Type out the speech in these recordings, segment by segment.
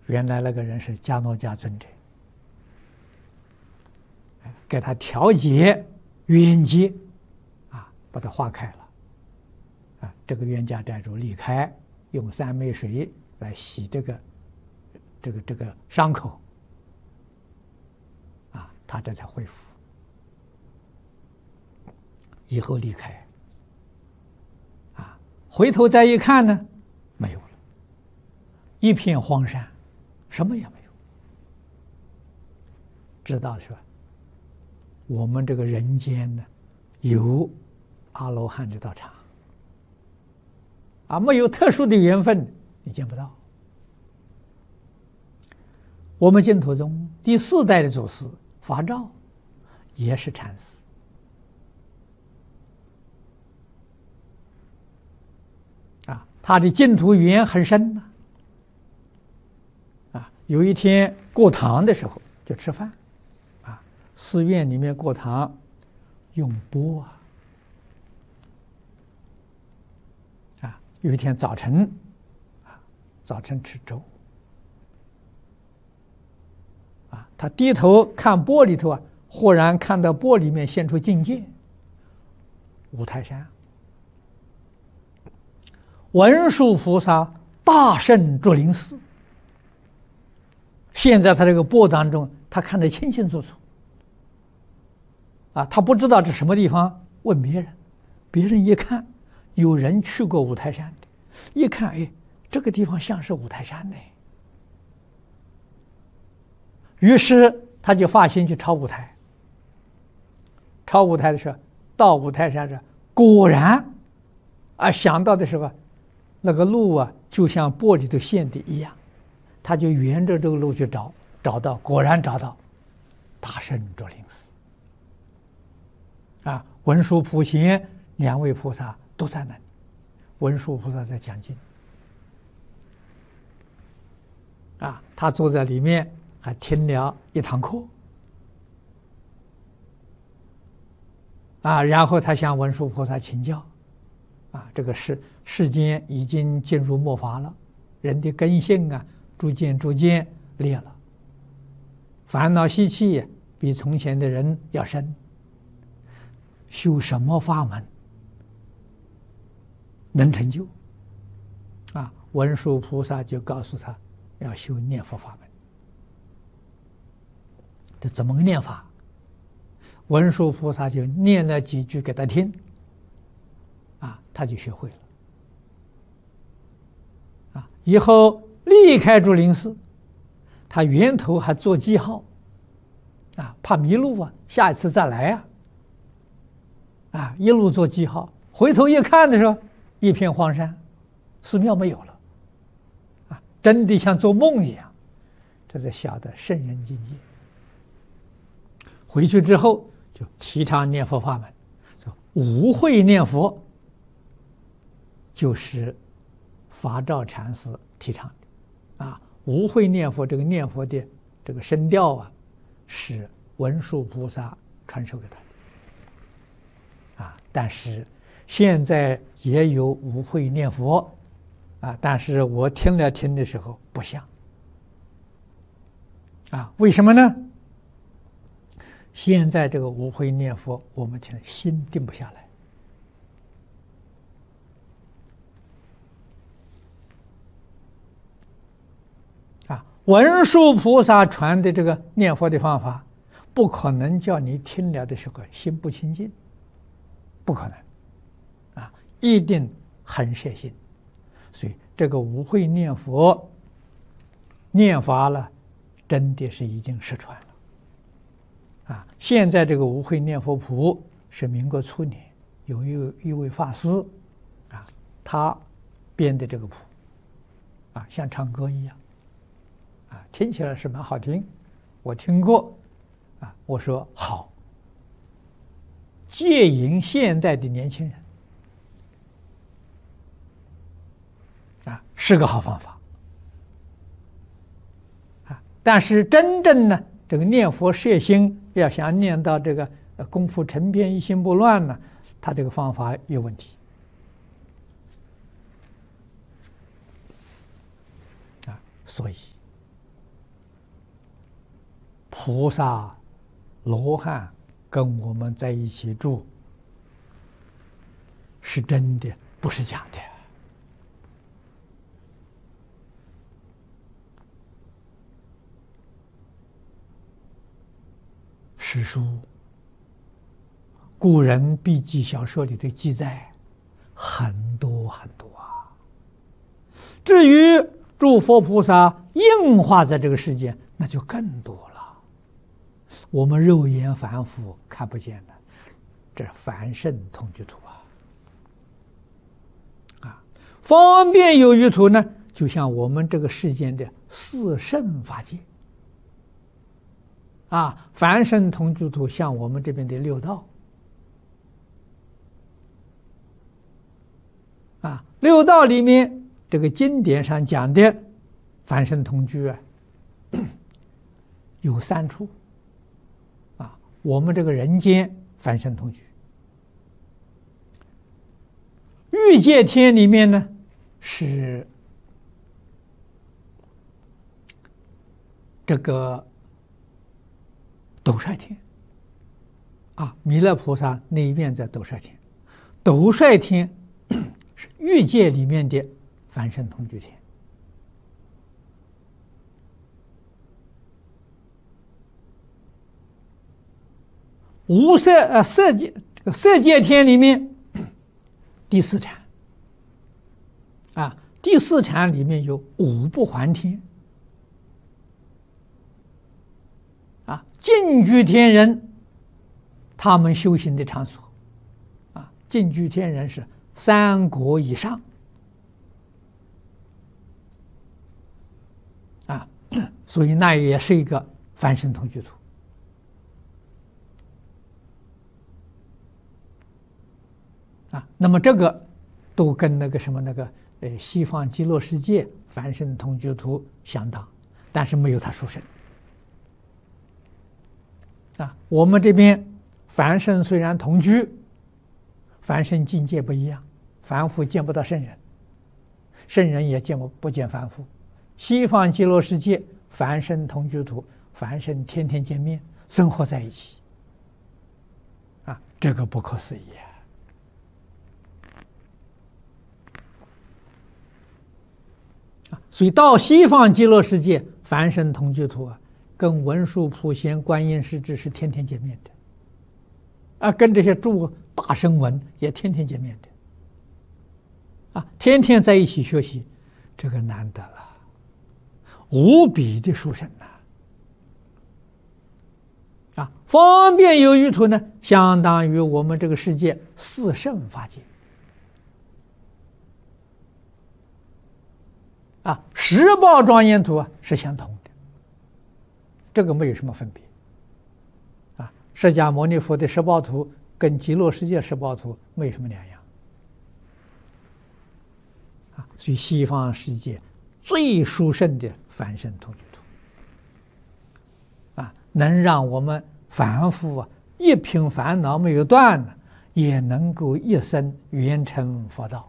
原来那个人是迦诺迦尊者，给他调节冤结，把它化开了，这个冤家债主离开，用三昧水来洗这个伤口，他这才恢复，以后离开，回头再一看呢，没有了，一片荒山，什么也没有。知道是吧？我们这个人间呢，有阿罗汉的道场，没有特殊的缘分，你见不到。我们净土宗第4代的祖师法照也是禅师，他的净土缘很深呢。有一天过堂的时候就吃饭，寺院里面过堂用钵有一天早晨吃粥，他低头看钵里头忽然看到钵里面现出境界，五台山，文殊菩萨大圣竹林寺。现在他这个钵当中，他看得清清楚楚，他不知道这什么地方，问别人，别人一看，有人去过五台山的，一看，哎，这个地方像是五台山呢。于是他就发心去抄五台。抄五台的时候，到五台山上，果然想到的时候，那个路就像钵里头现的一样，他就沿着这个路去找，找到，果然找到大圣竹林寺。文殊普贤2位菩萨都在那里，文殊菩萨在讲经，他坐在里面还听了一堂课，然后他向文殊菩萨请教，这个世间已经进入末法了，人的根性逐渐裂了，烦恼习气比从前的人要深，修什么法门能成就？文殊菩萨就告诉他要修念佛法门。这怎么个念法？文殊菩萨就念了几句给他听，他就学会了。以后离开竹林寺，他源头还做记号，怕迷路下一次再来一路做记号，回头一看的时候，一片荒山，寺庙没有了，真的像做梦一样，这才晓得圣人境界。回去之后就提倡念佛法门，无会念佛就是法照禅师提倡的。无会念佛，这个念佛的这个声调是文殊菩萨传授给他的。但是现在也有无会念佛但是我听了听的时候不像为什么呢？现在这个无会念佛，我们听心定不下来。文殊菩萨传的这个念佛的方法，不可能叫你听了的时候心不清净，不可能一定很摄心。所以这个无会念佛念法了，真的是已经失传了现在这个无会念佛谱是民国初年有一位法师他编的这个谱像唱歌一样听起来是蛮好听，我听过我说好，戒引现代的年轻人是个好方法但是真正呢，这个念佛摄心要想念到这个功夫成片一心不乱呢，他这个方法有问题所以菩萨、罗汉跟我们在一起住，是真的，不是假的。史书、古人笔记小说里的记载很多很多啊。至于诸佛菩萨应化在这个世界，那就更多了。我们肉眼凡夫看不见的，这凡圣同居土啊！方便有余土呢，就像我们这个世间的四圣法界啊，凡圣同居土像我们这边的六道啊，六道里面这个经典上讲的凡圣同居啊，有3处啊，我们这个人间凡圣同居，欲界天里面呢是这个斗率天啊，弥勒菩萨那一面在斗率天，斗率天是欲界里面的凡圣同居天。无色色界这个色界天里面第4禅啊，第4禅里面有5不还天啊，净居天人他们修行的场所啊，净居天人是3国以上啊，所以那也是一个凡圣同居土。啊，那么这个都跟那个什么那个西方极乐世界凡圣同居土相当，但是没有它殊胜。啊，我们这边凡圣虽然同居，凡圣境界不一样，凡夫见不到圣人，圣人也不见凡夫。西方极乐世界凡圣同居土，凡圣天天见面，生活在一起。啊，这个不可思议啊！所以到西方极乐世界凡圣同居土啊，跟文殊普贤观音师智是天天见面的啊，跟这些诸大声闻也天天见面的啊，天天在一起学习，这个难得了，无比的殊胜啊！方便有余土呢，相当于我们这个世界4圣法界啊，10报庄严土啊是相同的，这个没有什么分别啊。释迦牟尼佛的10报土跟极乐世界10报土没有什么两样啊，所以西方世界最殊胜的凡圣同居土啊，能让我们凡夫啊一品烦恼没有断呢，也能够一生圆成佛道。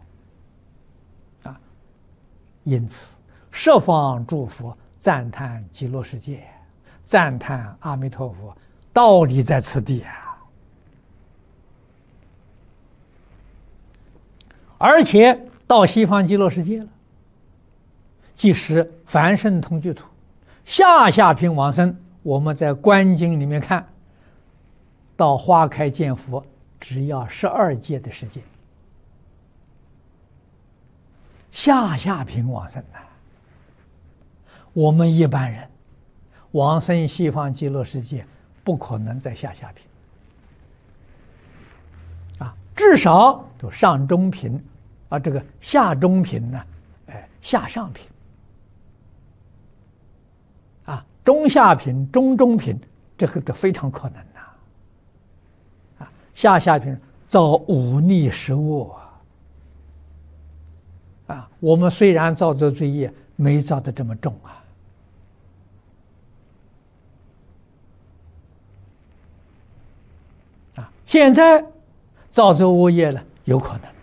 因此，十方诸佛赞叹极乐世界，赞叹阿弥陀佛，道理在此地啊！而且到西方极乐世界了，即使凡圣同居土，下品往生，我们在观经里面看到花开见佛，只要12界的时间。下品往生啊！我们一般人往生西方极乐世界，不可能再下品啊，至少都上中品啊，这个下中品呢，下上品啊，中下品、中品，这个都非常可能呐啊，下品造忤逆食恶啊，我们虽然造这罪业，没造得这么重啊！现在造这恶业了，有可能，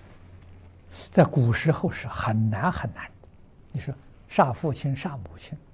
在古时候是很难很难的。你说杀父亲、杀母亲，